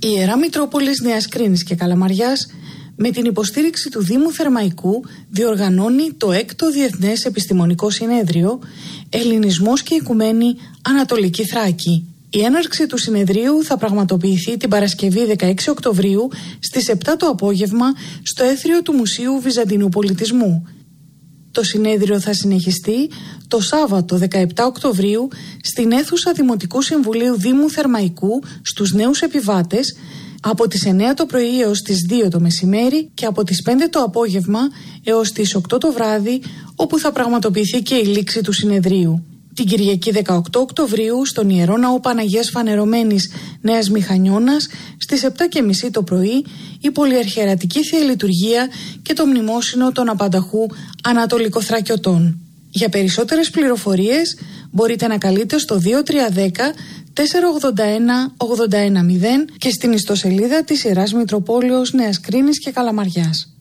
Η Ιερά Μητρόπολης Νέας Κρίνης και Καλαμαριάς, με την υποστήριξη του Δήμου Θερμαϊκού, διοργανώνει το 6ο Διεθνές Επιστημονικό Συνέδριο «Ελληνισμός και Οικουμένη Ανατολική Θράκη». Η έναρξη του συνεδρίου θα πραγματοποιηθεί την Παρασκευή 16 Οκτωβρίου στις 7 το απόγευμα στο αίθριο του Μουσείου Βυζαντινού Πολιτισμού. Το συνέδριο θα συνεχιστεί το Σάββατο 17 Οκτωβρίου στην αίθουσα Δημοτικού Συμβουλίου Δήμου Θερμαϊκού στους νέους επιβάτες από τις 9 το πρωί έως τις 2 το μεσημέρι και από τις 5 το απόγευμα έως τις 8 το βράδυ, όπου θα πραγματοποιηθεί και η λήξη του συνεδρίου. Την Κυριακή 18 Οκτωβρίου στον Ιερό Ναό Παναγίας Φανερωμένης Νέας Μηχανιώνας στις 7:30 το πρωί η πολυαρχιερατική Θεία Λειτουργία και το μνημόσυνο των Απανταχού Ανατολικοθρακιωτών. Για περισσότερες πληροφορίες μπορείτε να καλείτε στο 2310 481 810 και στην ιστοσελίδα της Ιεράς Μητροπόλεως Νέας Κρίνης και Καλαμαριάς.